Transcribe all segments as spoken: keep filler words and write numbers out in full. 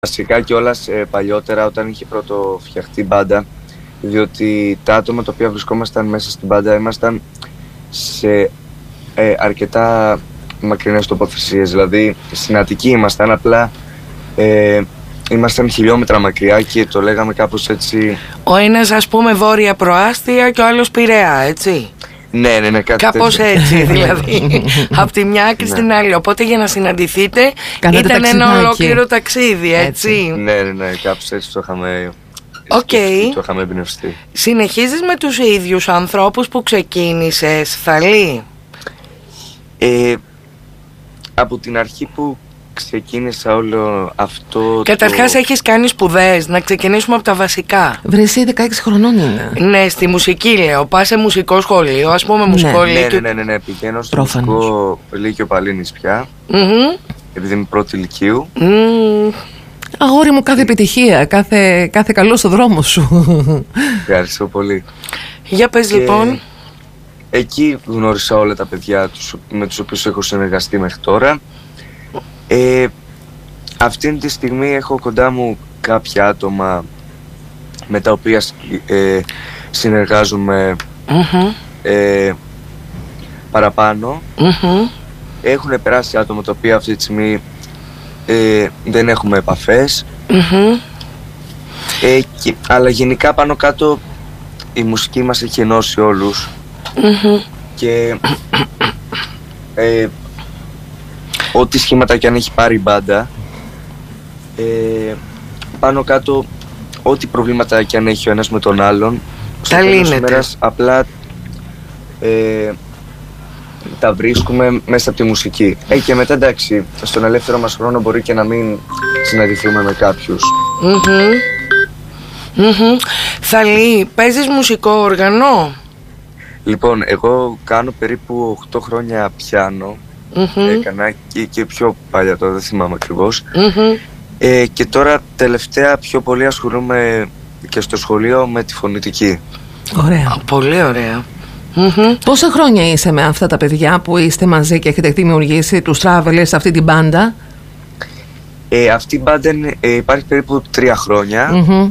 Βασικά κιόλας ε, παλιότερα όταν είχε πρώτο φτιαχτεί μπάντα, διότι τα άτομα τα οποία βρισκόμασταν μέσα στην μπάντα ήμασταν σε ε, αρκετά μακρινές τοποθεσίες. Δηλαδή στην Αττική ήμασταν, απλά ε, ήμασταν χιλιόμετρα μακριά και το λέγαμε κάπως έτσι. Ο ένας ας πούμε βόρεια προάστια και ο άλλος Πειραιά, έτσι. Ναι, ναι, ναι, κάτι κάπως τέτοιο. έτσι δηλαδή. Από τη μια άκρη στην άλλη. Οπότε για να συναντηθείτε Κάνατε ήταν ένα ταξιδάκι. ολόκληρο ταξίδι, έτσι. Ναι, ναι, ναι, κάπως έτσι το είχαμε. Οκ. σκεφτεί, το είχαμε εμπνευστεί. Συνεχίζεις με τους ίδιους ανθρώπους που ξεκίνησες, Θαλή? Ε, από την αρχή που ξεκίνησα όλο αυτό. Καταρχάς το... έχεις κάνει σπουδές, να ξεκινήσουμε από τα βασικά. Βρε, εσύ δεκαέξι χρονών είναι. Ναι, στη μουσική λέω. Πας σε μουσικό σχολείο, ας πούμε μουσικό Ναι, λύκειο. ναι, ναι, ναι, ναι, πηγαίνω στο Προφανώς. μουσικό λύκειο Παλίνης πια, Μμμ. επειδή είμαι πρώτη λυκείου. Μμμ. Αγόρι μου, κάθε επιτυχία, κάθε, κάθε καλό στο δρόμο σου. Ευχαριστώ πολύ. Για πες Και λοιπόν. εκεί γνώρισα όλα τα παιδιά τους, με τους οποίους έχω συνεργαστεί μέχρι τώρα. Ε, αυτή τη στιγμή έχω κοντά μου κάποια άτομα με τα οποία ε, συνεργάζομαι Μμμ. ε, παραπάνω. Μμμ. Έχουν περάσει άτομα τα οποία αυτή τη στιγμή ε, δεν έχουμε επαφές. Μμμ. Ε, και, αλλά γενικά πάνω κάτω η μουσική μας έχει ενώσει όλους. Μμμ. Και ε, ό,τι σχήματα και αν έχει πάρει η μπάντα, ε, πάνω κάτω ό,τι προβλήματα και αν έχει ο ένας με τον άλλον, στο Τα τέλος της λύνεται. ημέρας απλά ε, τα βρίσκουμε μέσα από τη μουσική. Ε, και μετά εντάξει, στον ελεύθερο μας χρόνο μπορεί και να μην συναντηθούμε με κάποιους. Μμμ. Μμμ. Θαλή, παίζεις μουσικό όργανο? Λοιπόν, εγώ κάνω περίπου οκτώ χρόνια πιάνο. Μμμ. Έκανα και, και πιο παλιά, τώρα δεν θυμάμαι ακριβώς. Μμμ. Ε, και τώρα τελευταία πιο πολύ ασχολούμαι και στο σχολείο με τη φωνητική. Ωραία. Α, πολύ ωραία. Μμμ. Πόσα χρόνια είσαι με αυτά τα παιδιά που είστε μαζί και έχετε δημιουργήσει τους Travelers, αυτή την μπάντα? Ε, αυτή η μπάντα είναι- ε, υπάρχει περίπου τρία χρόνια, Μμμ.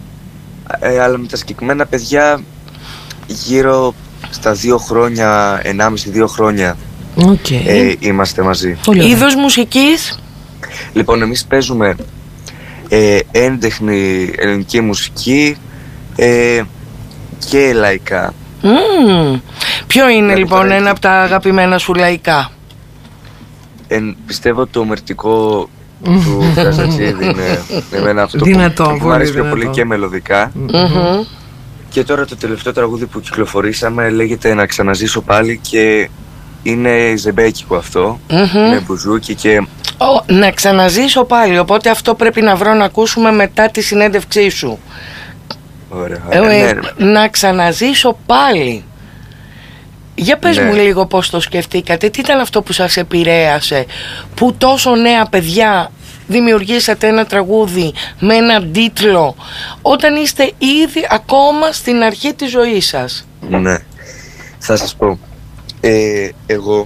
ε, αλλά με τα συγκεκριμένα παιδιά γύρω στα δύο χρόνια, ενάμιση δύο χρόνια Οκ. ε, είμαστε μαζί. Πολύ ωραία. Είδος μουσικής? Λοιπόν, εμείς παίζουμε ε, έντεχνη ελληνική μουσική ε, και λαϊκά. Μμμ. Ποιο είναι Δηλαδή, λοιπόν τώρα ένα έχει- από τα αγαπημένα σου λαϊκά? Ε, πιστεύω το μερτικό του Καζατζίδη είναι εμένα αυτό Δυνατό, που, που μου πολύ αρέσει πιο δυνατό. πολύ και μελωδικά. Μμμ. Και τώρα το τελευταίο τραγούδι που κυκλοφορήσαμε λέγεται «Να ξαναζήσω πάλι» και είναι ζεμπέκικο αυτό, Μμμ. με μπουζούκι και Ω, να ξαναζήσω πάλι, οπότε αυτό πρέπει να βρω να ακούσουμε μετά τη συνέντευξή σου. ωραία. Ε, ναι, ε, ναι. να ξαναζήσω πάλι. Για πες Ναι. μου λίγο πώς το σκεφτήκατε, τι ήταν αυτό που σας επηρέασε, που τόσο νέα παιδιά δημιουργήσατε ένα τραγούδι με έναν τίτλο όταν είστε ήδη ακόμα στην αρχή της ζωής σας? Ναι. Θα σας πω, ε, εγώ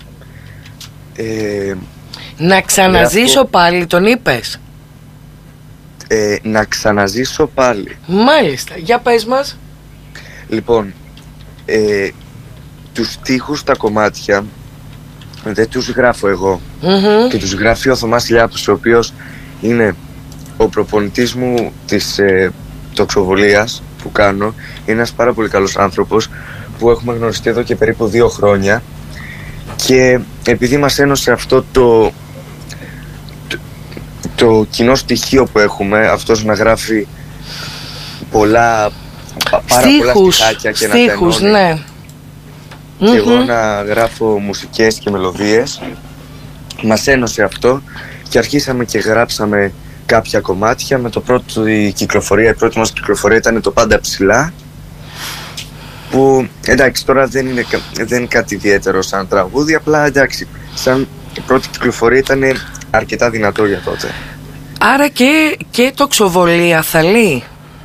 ε, Να ξαναζήσω Γράφω- πάλι, τον είπες? ε, να ξαναζήσω πάλι. Μάλιστα, για πες μας. Λοιπόν, ε, τους στίχους στα κομμάτια δεν τους γράφω εγώ Μμμ. και τους γράφει ο Θωμάς Λιάπος, ο οποίος είναι ο προπονητής μου της ε, τοξοβολίας που κάνω. Είναι ένας πάρα πολύ καλός άνθρωπος που έχουμε γνωριστεί εδώ και περίπου δύο χρόνια, και επειδή μας ένωσε αυτό το το, το κοινό στοιχείο που έχουμε, αυτός να γράφει πολλά πα- πάρα πολλά Στίχους, στιχάκια και στίχους, να τα ενώνει, ναι. και εγώ Μμμ. να γράφω μουσικές και μελωδίες, μας ένωσε αυτό και αρχίσαμε και γράψαμε κάποια κομμάτια. Με το πρώτο η κυκλοφορία, η πρώτη μας κυκλοφορία ήταν το «Πάντα ψηλά», που εντάξει τώρα δεν είναι, κα- δεν είναι κάτι ιδιαίτερο σαν τραγούδι, απλά εντάξει, σαν η πρώτη κυκλοφορία ήταν αρκετά δυνατό για τότε. Άρα και, και τοξοβολία, Θαλή.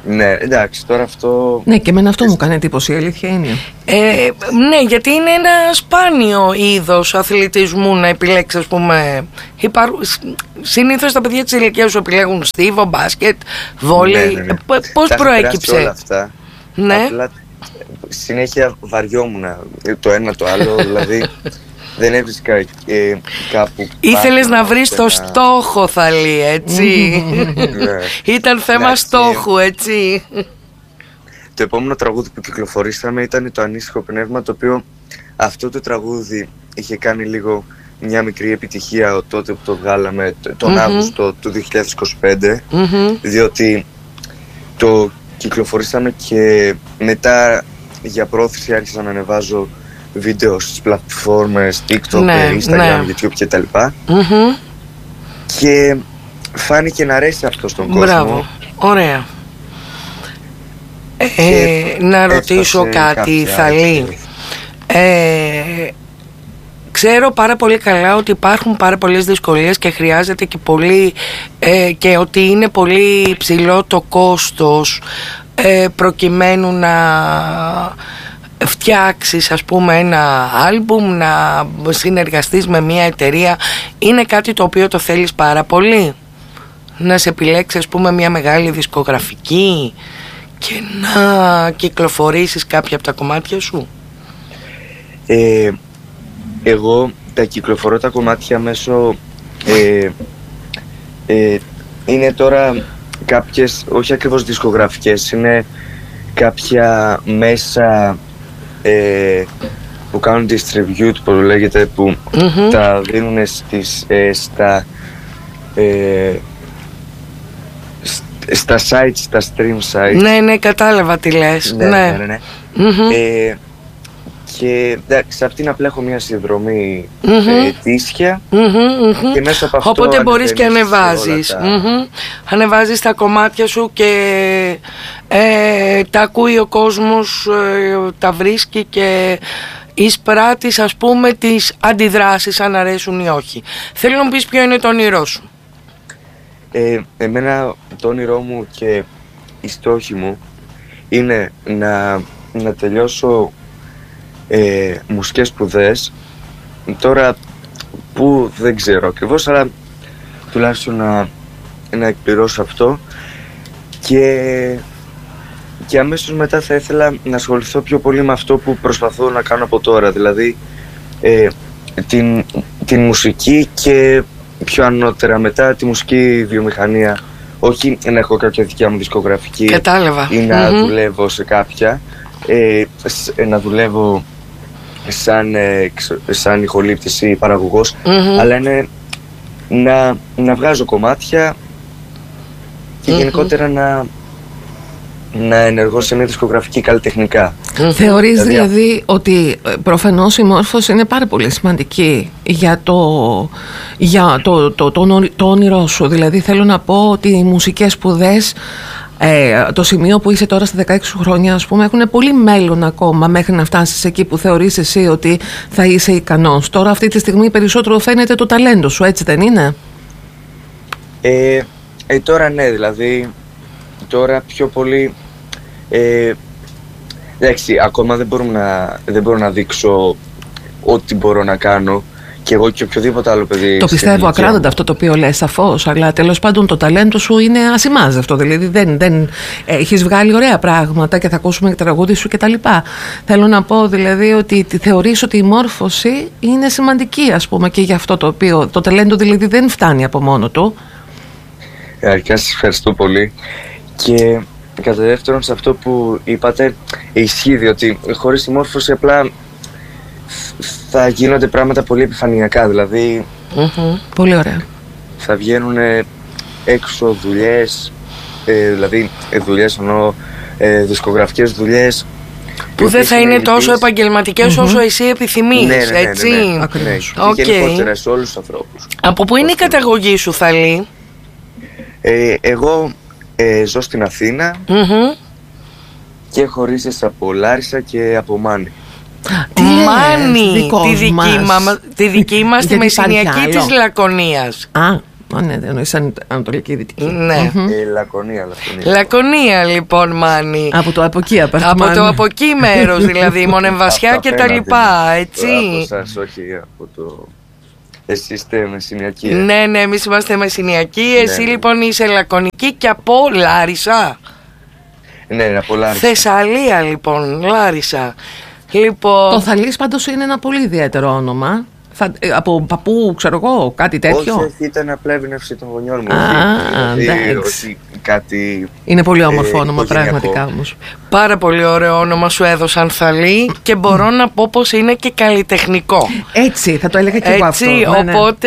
Ναι, εντάξει, τώρα αυτό... Ναι, και εμένα αυτό μου κάνει εντύπωση, η αλήθεια είναι. Ε, ναι, γιατί είναι ένα σπάνιο είδος αθλητισμού να επιλέξεις, ας πούμε. Υπάρχουν, συνήθως τα παιδιά της ηλικίας σου επιλέγουν στίβο, μπάσκετ, βόλεϊ. Ναι, ναι, ναι. Πώς τα προέκυψε? Όλα αυτά. Ναι. Απλά συνέχεια βαριόμουν το ένα το άλλο, δηλαδή δεν έβρισκα ε, κάπου. Ήθελες να βρεις το στόχο, Θαλή, έτσι. Ναι. Ήταν θέμα Εντάξει. στόχου, έτσι. Το επόμενο τραγούδι που κυκλοφορήσαμε ήταν το Ανήσυχο Πνεύμα, το οποίο αυτό το τραγούδι είχε κάνει λίγο μια μικρή επιτυχία τότε που το βγάλαμε τον mm-hmm. Αύγουστο του δύο χιλιάδες είκοσι πέντε, mm-hmm. διότι το κυκλοφορήσαμε και μετά για πρόθεση άρχισα να ανεβάζω βίντεο στις πλατφόρμες TikTok, ναι, Instagram, ναι. YouTube κτλ. Mm-hmm. Και φάνηκε να αρέσει αυτό στον κόσμο. Μπράβο, ωραία. Ε, να ρωτήσω κάτι, Θαλή. Ε, ξέρω πάρα πολύ καλά ότι υπάρχουν πάρα πολλές δυσκολίες και χρειάζεται και πολύ ε, και ότι είναι πολύ ψηλό το κόστος ε, προκειμένου να φτιάξεις, ας πούμε, ένα άλμπουμ, να συνεργαστείς με μια εταιρεία. Είναι κάτι το οποίο το θέλεις πάρα πολύ? Να σε επιλέξει, ας πούμε, μια μεγάλη δισκογραφική και να κυκλοφορήσεις κάποια από τα κομμάτια σου? Ε, εγώ τα κυκλοφορώ τα κομμάτια μέσω ε, ε, είναι τώρα κάποιες, όχι ακριβώς δισκογραφικές, είναι κάποια μέσα ε, που κάνουν distribute, που λέγεται, που mm-hmm. τα δίνουν στις, ε, στα ε, στα sites, στα stream sites. Ναι, ναι, κατάλαβα τι λες. Ναι, ναι, ναι, ναι, ναι. Mm-hmm. Ε, και εντάξει, σε αυτήν απλά έχω μια συνδρομή mm-hmm. ε, ετήσια mm-hmm, mm-hmm. και μέσα από αυτό οπότε μπορείς και ανεβάζεις τα... mm-hmm. ανεβάζεις τα κομμάτια σου και ε, τα ακούει ο κόσμος, ε, τα βρίσκει και εισπράττεις, ας πούμε, τις αντιδράσεις, αν αρέσουν ή όχι. Θέλω να μου πεις ποιο είναι το όνειρό σου. Ε, εμένα το όνειρό μου και η στόχη μου είναι να, να τελειώσω ε, μουσικές σπουδές. Τώρα που δεν ξέρω ακριβώς, αλλά τουλάχιστον να, να εκπληρώσω αυτό και, και αμέσως μετά θα ήθελα να ασχοληθώ πιο πολύ με αυτό που προσπαθώ να κάνω από τώρα, δηλαδή ε, την, την μουσική και πιο ανώτερα μετά τη μουσική βιομηχανία. Όχι να έχω κάποια δικιά μου δισκογραφική. Κατάλαβα. Ή να mm-hmm. δουλεύω σε κάποια, ε, να δουλεύω σαν, ε, σαν ηχολήπτης ή παραγωγός, mm-hmm. αλλά είναι να, να βγάζω κομμάτια και mm-hmm. γενικότερα να, να ενεργώ σε μια δισκογραφική καλλιτεχνικά. Θεωρείς δηλαδή, δηλαδή ότι προφανώς η μόρφωση είναι πάρα πολύ σημαντική για το, για το, το, το, το, το όνειρό σου? Δηλαδή θέλω να πω ότι οι μουσικές σπουδές, ε, το σημείο που είσαι τώρα στα δεκαέξι χρόνια, ας πούμε, έχουν πολύ μέλλον ακόμα μέχρι να φτάσεις εκεί που θεωρείς εσύ ότι θα είσαι ικανός. Τώρα αυτή τη στιγμή περισσότερο φαίνεται το ταλέντο σου, έτσι δεν είναι? Ε, ε, τώρα ναι, δηλαδή τώρα πιο πολύ ε, εντάξει, ακόμα δεν, μπορούμε να, δεν μπορώ να δείξω ό,τι μπορώ να κάνω και εγώ και οποιοδήποτε άλλο παιδί. Το πιστεύω ακράδαντα αυτό το οποίο λες, σαφώς, αλλά τέλος πάντων το ταλέντο σου είναι ασημάζευτο. Δηλαδή δεν, δεν έχεις βγάλει ωραία πράγματα και θα ακούσουμε και τραγούδι σου κτλ. Θέλω να πω δηλαδή ότι θεωρείς ότι η μόρφωση είναι σημαντική, ας πούμε, και για αυτό το οποίο το ταλέντο δηλαδή δεν φτάνει από μόνο του. Αρχικά σας ευχαριστώ πολύ. Και κατά δεύτερον, σε αυτό που είπατε, ισχύει, διότι χωρίς τη μόρφωση απλά θα γίνονται πράγματα πολύ επιφανειακά. Δηλαδή mm-hmm. πολύ ωραία. Θα βγαίνουν έξω δουλειές, ε, δηλαδή δουλειές εννοώ ε, δισκογραφικές δουλειές που δεν θα είναι τόσο επαγγελματικές mm-hmm. όσο εσύ επιθυμείς, ναι, ναι, ναι, έτσι. ναι, ναι, ναι, ναι. Okay. Και γενικότερα σε όλους τους ανθρώπους. Από πού είναι η καταγωγή σου, Θαλή? Ε, εγώ ε, ζω στην Αθήνα mm-hmm. και έχω ρίζες από Λάρισα και από Μάνη. Μάνη, τη δική, μα, τη δική μας τη μεσηνιακή της Λακωνίας. Α, Α, ναι, εννοείς Ανατολική Δυτική. Ναι. Mm-hmm. Ε, Λακωνία, Λακωνία. Λακωνία λοιπόν, Μάνι. Από το από εκεί απαρτμάνι. Από το από εκεί μέρος δηλαδή, Μονεμβασιά και τα λοιπά, έτσι. Από εσάς, όχι από το... Εσείς είστε μεσηνιακοί. Ε? Ναι, ναι, εμείς είμαστε μεσηνιακοί. Εσύ ναι, λοιπόν είσαι λακωνική και από Λάρισα. Ναι, ναι, από Λάρισα. Θεσσαλία λοιπόν, Λάρισα. Λοιπόν... Το Θαλής πάντως είναι ένα πολύ ιδιαίτερο όνομα. Θα, από παππού, ξέρω εγώ, κάτι τέτοιο. Όχι, όχι, ήταν απλά έμπνευση των γονιών μου. Α, δηλαδή, όχι κάτι... Είναι πολύ όμορφο ε, όνομα, πραγματικά όμως. Πάρα πολύ ωραίο όνομα σου έδωσαν, Θαλή, και μπορώ να πω πως είναι και καλλιτεχνικό. Έτσι, θα το έλεγα και εγώ αυτό. Έτσι, ναι, ναι. οπότε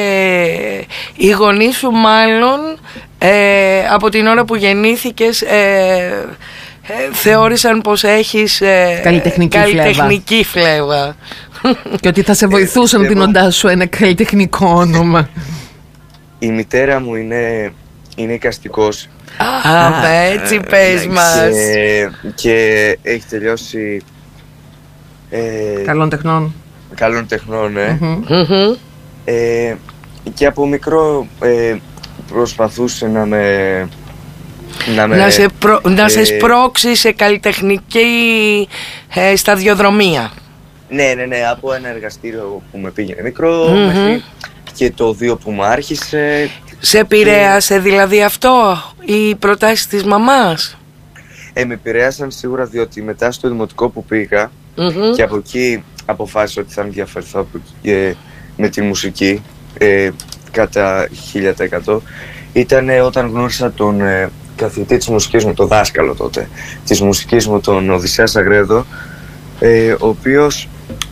οι γονείς σου μάλλον ε, από την ώρα που γεννήθηκες ε, ε, θεώρησαν πως έχεις ε, καλλιτεχνική, καλλιτεχνική φλέβα. φλέβα. Και ότι θα σε βοηθούσαν ε, δίνοντάς σου ένα καλλιτεχνικό όνομα. Η μητέρα μου είναι, είναι εικαστικός. Α, έτσι πες μας. Και, και έχει τελειώσει ε, καλών τεχνών. Καλών τεχνών, ναι. Mm-hmm. Ε, και από μικρό ε, προσπαθούσε να με... Να, με, να, σε, προ, ε, να σε σπρώξει σε καλλιτεχνική ε, σταδιοδρομία. Ναι, ναι, ναι, από ένα εργαστήριο που με πήγαινε μικρό mm-hmm. μέχρι και το δύο που μου άρχισε. Σε επηρέασε και... δηλαδή αυτό, οι προτάσεις της μαμάς? Ε, με επηρέασαν σίγουρα, διότι μετά στο δημοτικό που πήγα mm-hmm. και από εκεί αποφάσισα ότι θα ενδιαφερθώ από εκεί, ε, με τη μουσική ε, κατά χίλια τοις εκατό. Ήταν ε, όταν γνώρισα τον ε, καθηγητή της μουσικής μου, τον δάσκαλο τότε της μουσικής μου, τον Οδυσσέα Σαγρέδο, ε, ο οποίος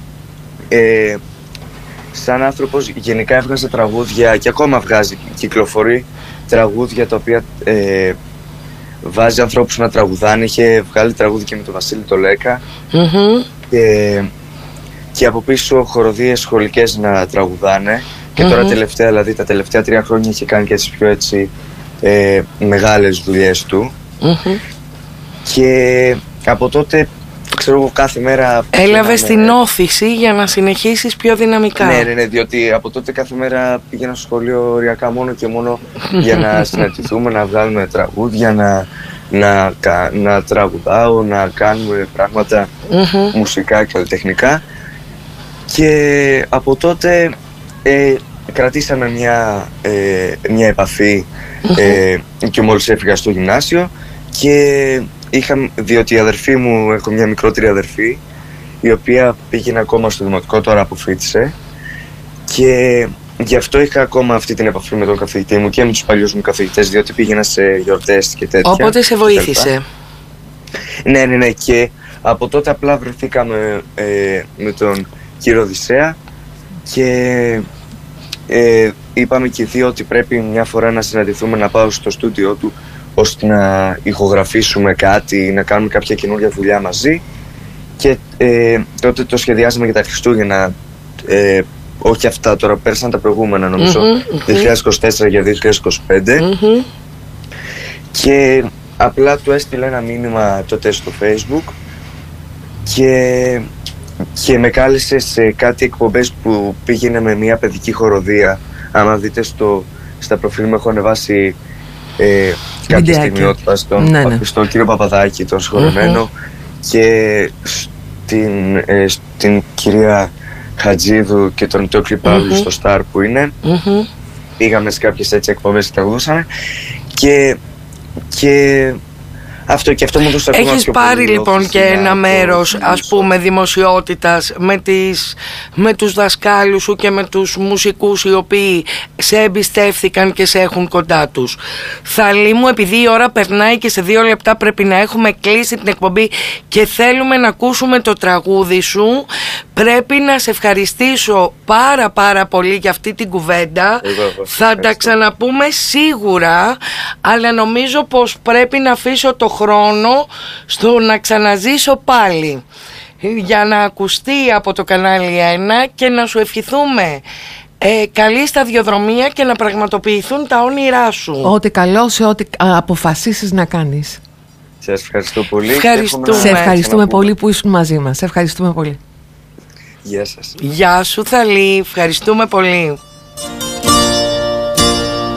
ε, σαν άνθρωπος γενικά έβγαζε τραγούδια και ακόμα βγάζει, κυκλοφορεί τραγούδια τα οποία ε, βάζει ανθρώπους να τραγουδάνε. Είχε βγάλει τραγούδι και με τον Βασίλη το Λέκα mm-hmm. και, και από πίσω χοροδίες σχολικές να τραγουδάνε και mm-hmm. τώρα τελευταία, δηλαδή τα τελευταία τρία χρόνια είχε κάνει και τις πιο έτσι ε, μεγάλες δουλειές του mm-hmm. και από τότε ξέρω εγώ κάθε μέρα... Έλαβες με... την όθηση για να συνεχίσεις πιο δυναμικά. Ναι, ναι, ναι, διότι από τότε κάθε μέρα πήγαινα στο σχολείο οριακά μόνο και μόνο για να συναντηθούμε, να βγάλουμε τραγούδια, να, να, να, να τραγουδάω, να κάνουμε πράγματα mm-hmm. μουσικά και καλλιτεχνικά. Και από τότε ε, κρατήσαμε μια, ε, μια επαφή ε, και μόλις έφυγα στο γυμνάσιο και... Είχα, διότι η αδερφή μου, έχω μια μικρότερη αδερφή, η οποία πήγαινε ακόμα στο δημοτικό, τώρα αποφοίτησε. Και γι' αυτό είχα ακόμα αυτή την επαφή με τον καθηγητή μου και με τους παλιούς μου καθηγητές, διότι πήγαινα σε γιορτές και τέτοια. Οπότε σε βοήθησε. Ναι, ναι, ναι. Και από τότε απλά βρεθήκαμε ε, με τον κύριο Οδυσσέα και ε, είπαμε και οι δύο ότι πρέπει μια φορά να συναντηθούμε, να πάω στο στούντιό του, ώστε να ηχογραφήσουμε κάτι, να κάνουμε κάποια καινούργια δουλειά μαζί. Και ε, τότε το σχεδιάζαμε για τα Χριστούγεννα, ε, όχι αυτά τώρα, πέρασαν τα προηγούμενα νομίζω, mm-hmm, δύο χιλιάδες είκοσι τέσσερα για δύο χιλιάδες είκοσι πέντε mm-hmm. Και απλά του έστειλα ένα μήνυμα τότε στο Facebook και, και με κάλεσε σε κάτι εκπομπές που πήγαινε με μια παιδική χοροδία. Άμα δείτε στο, στα προφίλ μου έχω ανεβάσει ε, κάποια στιγμιότητα στον, ναι, ναι. στον κύριο Παπαδάκη, τον συγχωρεμένο, mm-hmm. και στην, ε, στην κυρία Χατζίδου και τον Τόκλι Παύλου mm-hmm. στο Star που είναι. Mm-hmm. Πήγαμε σε κάποιες έτσι εκπομπές και τραγουδούσαμε και, και αυτό και αυτό μου έδωσε ακόμα πιο πολύ. Έχεις πάρει λοιπόν και ένα μέρος, ας πούμε, δημοσιότητας με, τις, με τους δασκάλους σου και με τους μουσικούς οι οποίοι σε εμπιστεύθηκαν και σε έχουν κοντά τους. Θαλή μου, επειδή η ώρα περνάει και σε δύο λεπτά πρέπει να έχουμε κλείσει την εκπομπή και θέλουμε να ακούσουμε το τραγούδι σου, πρέπει να σε ευχαριστήσω πάρα πάρα πολύ για αυτή την κουβέντα. Εγώ, θα τα ξαναπούμε σίγουρα, αλλά νομίζω πως πρέπει να αφήσω το χρόνο στο να ξαναζήσω πάλι για να ακουστεί από το κανάλι ένα και να σου ευχηθούμε ε, καλή σταδιοδρομία και να πραγματοποιηθούν τα όνειρά σου. Ό,τι καλό σε ό,τι α, αποφασίσεις να κάνεις. Σας ευχαριστώ πολύ. Ευχαριστούμε. Σε ευχαριστούμε πολύ που ήσουν μαζί μας. Σε ευχαριστούμε πολύ. Γεια σας. Γεια σου Θαλή, ευχαριστούμε πολύ.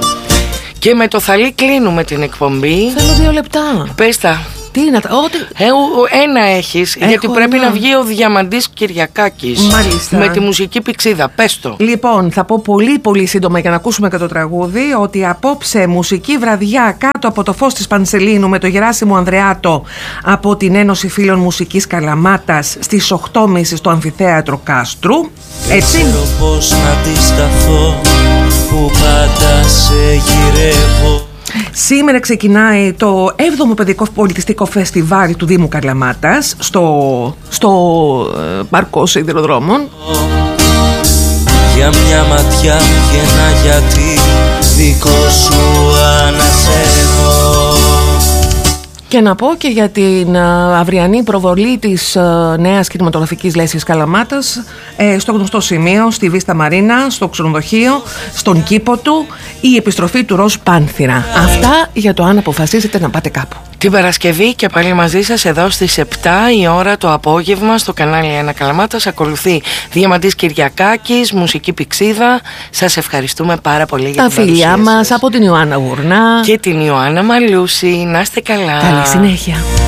Και με το θαλί κλείνουμε την εκπομπή. Θέλω δύο λεπτά. Πες τα. Τι είναι τα. Ό,τι... Ε, ένα έχεις, Έχω γιατί πρέπει ένα. να βγει ο Διαμαντής Κυριακάκης. Μάλιστα. Με τη μουσική πηξίδα. Πες το. Λοιπόν, θα πω πολύ πολύ σύντομα για να ακούσουμε και το τραγούδι ότι απόψε μουσική βραδιά κάτω από το φως της Πανσελίνου με το Γεράσιμο Ανδρεάτο από την Ένωση Φίλων Μουσικής Καλαμάτας στις οκτώ και τριάντα στο Αμφιθέατρο Κάστρου. Έτσι. Δεν ξέρω πώς να αντισταθώ που πάντα σε γυρεύω. Σήμερα ξεκινάει το έβδομο Παιδικό Πολιτιστικό Φεστιβάλ του Δήμου Καλαμάτας στο, στο ε, Πάρκο Σιδηροδρόμων. Για μια ματιά και ένα γιατί δικό σου ανασέχω. Και να πω και για την uh, αυριανή προβολή της uh, νέας κινηματογραφικής λέσχης Καλαμάτας ε, στο γνωστό σημείο, στη Βίστα Μαρίνα, στο ξενοδοχείο, στον κήπο του, η επιστροφή του Ροζ Πάνθυρα. Αυτά για το αν αποφασίσετε να πάτε κάπου. Την Παρασκευή και πάλι μαζί σας εδώ στις επτά η ώρα το απόγευμα στο κανάλι ένα Καλαμάτας ακολουθεί Διαμαντής Κυριακάκης, μουσική πηξίδα. Σας ευχαριστούμε πάρα πολύ για τα την παρουσία φιλιά μας σας. Από την Ιωάννα Γουρνά Και την Ιωάννα Μαλούση. Να είστε καλά. Καλή συνέχεια.